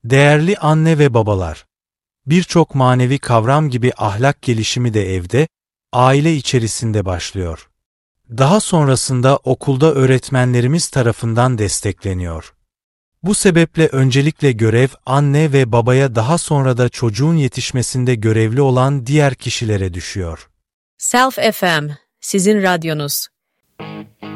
Değerli anne ve babalar, birçok manevi kavram gibi ahlak gelişimi de evde, aile içerisinde başlıyor. Daha sonrasında okulda öğretmenlerimiz tarafından destekleniyor. Bu sebeple öncelikle görev anne ve babaya, daha sonra da çocuğun yetişmesinde görevli olan diğer kişilere düşüyor. Self FM, sizin radyonuz.